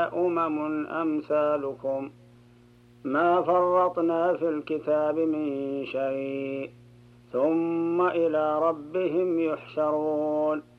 أمثالكم ما فرطنا في الكتاب من شيء ثم إلى ربهم يحشرون